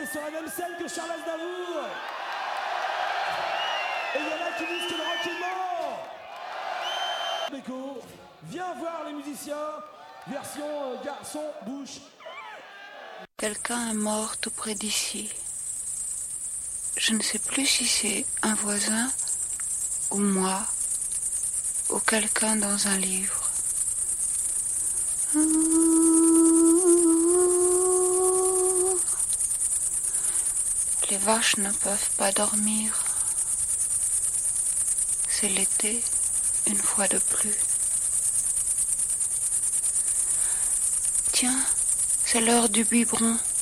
est sur la même scène que Charles Aznavour. Et il y en a qui disent que le rock est mort. Beko, viens voir les musiciens, version garçon-bouche. Quelqu'un est mort tout près d'ici. Je ne sais plus si c'est un voisin ou moi ou quelqu'un dans un livre. Les vaches ne peuvent pas dormir. C'est l'été, une fois de plus. Tiens, c'est l'heure du biberon.